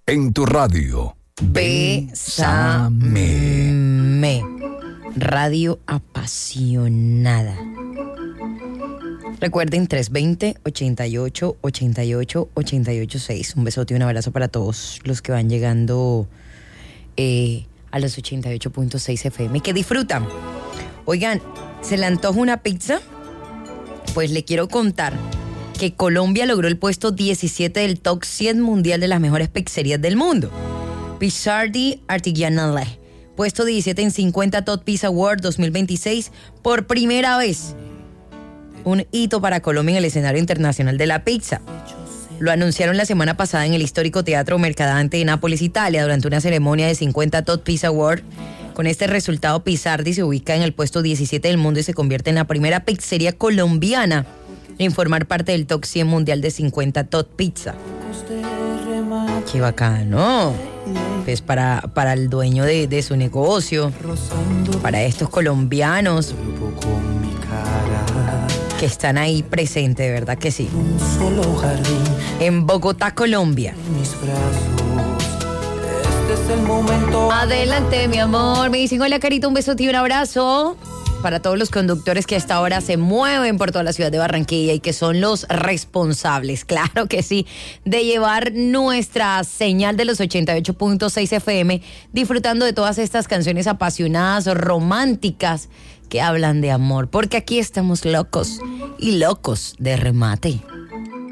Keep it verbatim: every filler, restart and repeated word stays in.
en tu radio. Bésame. Me. Radio apasionada. Recuerden tres dos cero, ochenta y ocho, ochenta y ocho, ochenta y ocho seis. Un besote y un abrazo para todos los que van llegando eh, a los ochenta y ocho punto seis F M. Que disfrutan. Oigan, ¿se le antoja una pizza? Pues le quiero contar que Colombia logró el puesto diecisiete del top cien mundial de las mejores pizzerías del mundo. Pizzardi Artigianale, puesto diecisiete en cincuenta Top Pizza Award dos mil veintiséis, por primera vez. Un hito para Colombia en el escenario internacional de la pizza. Lo anunciaron la semana pasada en el histórico Teatro Mercadante de Nápoles, Italia, durante una ceremonia de cincuenta Top Pizza Award. Con este resultado, Pizzardi se ubica en el puesto diecisiete del mundo y se convierte en la primera pizzería colombiana en formar parte del top cien mundial de cincuenta Top Pizza. Qué bacano. Pues para, para el dueño de, de su negocio, para estos colombianos que están ahí presentes, de verdad que sí. En Bogotá, Colombia. Adelante, mi amor. Me dicen, hola, Carita, un besote y un abrazo. Para todos los conductores que hasta ahora se mueven por toda la ciudad de Barranquilla y que son los responsables, claro que sí, de llevar nuestra señal de los ochenta y ocho punto seis F M, disfrutando de todas estas canciones apasionadas, románticas, que hablan de amor, porque aquí estamos locos y locos de remate.